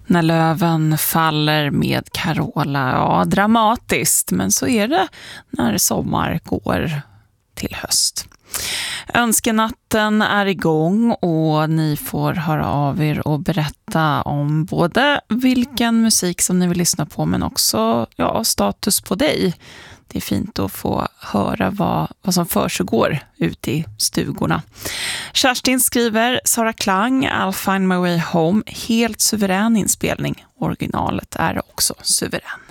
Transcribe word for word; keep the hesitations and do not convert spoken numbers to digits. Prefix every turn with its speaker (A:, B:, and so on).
A: När löven faller med Carola, ja, dramatiskt, men så är det när sommar går till höst. Önskenatten är igång och ni får höra av er och berätta om både vilken musik som ni vill lyssna på men också ja, status på dig. Det är fint att få höra vad, vad som försiggår ute i stugorna. Kerstin skriver, Sara Klang, I'll find my way home. Helt suverän inspelning. Originalet är också suverän.